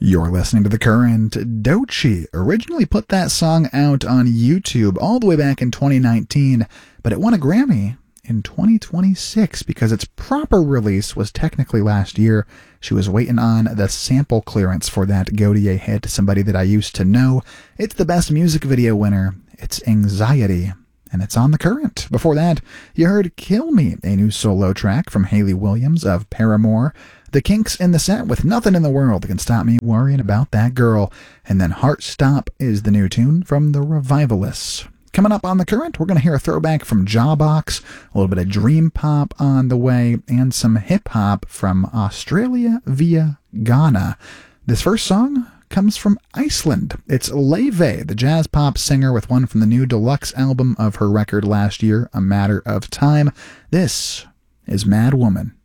You're listening to The Current. Doechii originally put that song out on YouTube all the way back in 2019, but it won a Grammy in 2026 because its proper release was technically last year. She was waiting on the sample clearance for that Gotye hit, Somebody That I Used to Know. It's the best music video winner. It's Anxiety, and it's on The Current. Before that, you heard Kill Me, a new solo track from Hayley Williams of Paramore. The Kinks in the set with Nothing in the World That Can Stop Me Worrying About That Girl. And then Heart Stop is the new tune from The Revivalists. Coming up on The Current, we're going to hear a throwback from Jawbox, a little bit of dream pop on the way, and some hip-hop from Australia via Ghana. This first song comes from Iceland. It's Laufey, the jazz pop singer, with one from the new deluxe album of her record last year, A Matter of Time. This is Mad Woman.